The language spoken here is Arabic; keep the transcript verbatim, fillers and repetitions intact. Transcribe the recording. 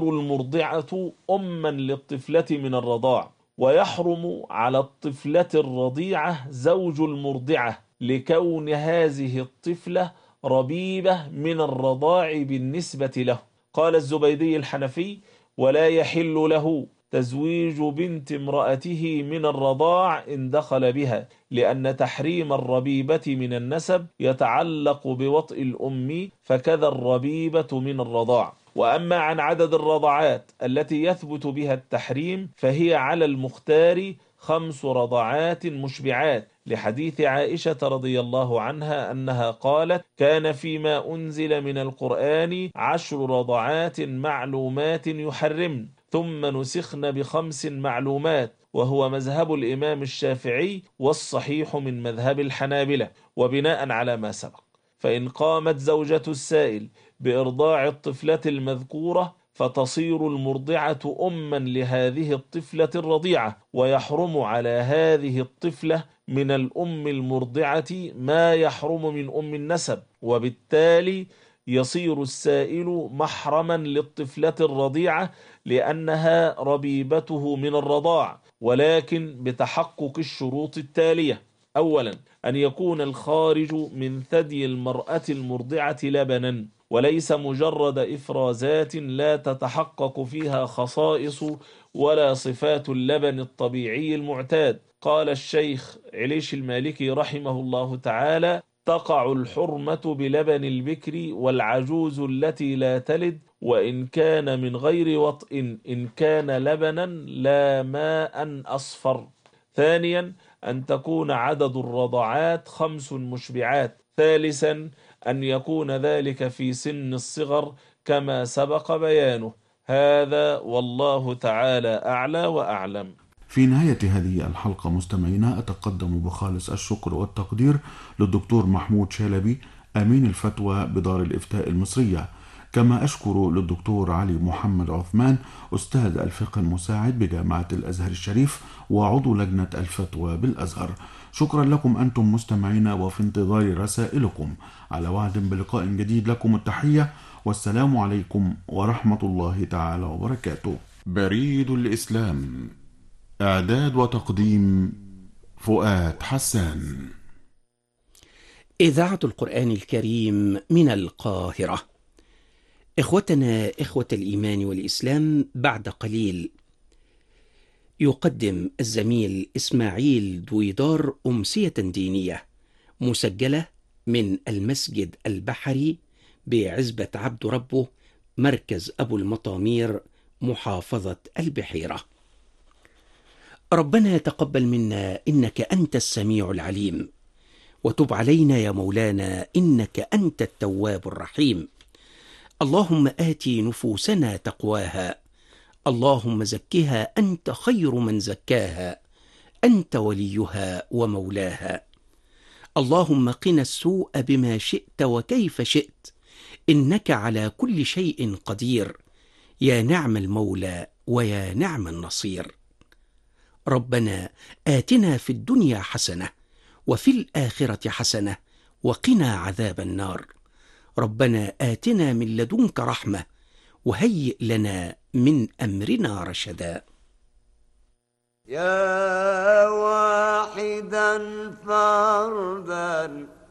المرضعة أما للطفلة من الرضاع، ويحرم على الطفلة الرضيعة زوج المرضعة لكون هذه الطفلة ربيبة من الرضاع بالنسبة له. قال الزبيدي الحنفي: ولا يحل له تزويج بنت امرأته من الرضاع إن دخل بها، لأن تحريم الربيبة من النسب يتعلق بوطء الأم، فكذا الربيبة من الرضاع. وأما عن عدد الرضعات التي يثبت بها التحريم فهي على المختار خمس رضعات مشبعات، لحديث عائشة رضي الله عنها أنها قالت: كان فيما أنزل من القرآن عشر رضعات معلومات يحرمن، ثم نسخن بخمس معلومات، وهو مذهب الإمام الشافعي والصحيح من مذهب الحنابلة. وبناء على ما سبق، فإن قامت زوجة السائل بإرضاع الطفلة المذكورة فتصير المرضعة أما لهذه الطفلة الرضيعة، ويحرم على هذه الطفلة من الأم المرضعة ما يحرم من أم النسب، وبالتالي يصير السائل محرما للطفلة الرضيعة لأنها ربيبته من الرضاع، ولكن بتحقق الشروط التالية: أولا، أن يكون الخارج من ثدي المرأة المرضعة لبنا، وليس مجرد إفرازات لا تتحقق فيها خصائص ولا صفات اللبن الطبيعي المعتاد. قال الشيخ عليش المالكي رحمه الله تعالى: تقع الحرمة بلبن البكر والعجوز التي لا تلد، وإن كان من غير وطء إن كان لبنا لا ماء أصفر. ثانيا، أن تكون عدد الرضعات خمس مشبعات. ثالثا، أن يكون ذلك في سن الصغر كما سبق بيانه. هذا والله تعالى أعلى وأعلم. في نهاية هذه الحلقة مستمعينا أتقدم بخالص الشكر والتقدير للدكتور محمود شلبي أمين الفتوى بدار الإفتاء المصرية، كما أشكر للدكتور علي محمد عثمان أستاذ الفقه المساعد بجامعة الأزهر الشريف وعضو لجنة الفتوى بالأزهر. شكرا لكم أنتم مستمعينا، وفي انتظار رسائلكم. على وعد بلقاء جديد، لكم التحية والسلام عليكم ورحمة الله تعالى وبركاته. بريد الإسلام، إعداد وتقديم فؤاد حسان. إذاعة القرآن الكريم من القاهرة. إخوتنا إخوة الإيمان والإسلام، بعد قليل يقدم الزميل إسماعيل دويدار أمسية دينية مسجلة من المسجد البحري بعزبة عبد ربه، مركز أبو المطامير، محافظة البحيرة. ربنا تقبل منا إنك أنت السميع العليم، وتب علينا يا مولانا إنك أنت التواب الرحيم. اللهم آت نفوسنا تقواها، اللهم زكها أنت خير من زكاها، أنت وليها ومولاها. اللهم قنا السوء بما شئت وكيف شئت، إنك على كل شيء قدير، يا نعم المولى ويا نعم النصير. ربنا آتنا في الدنيا حسنة وفي الآخرة حسنة وقنا عذاب النار. ربنا آتنا من لدنك رحمة وهيئ لنا من أمرنا رشدا. يا واحدا فردا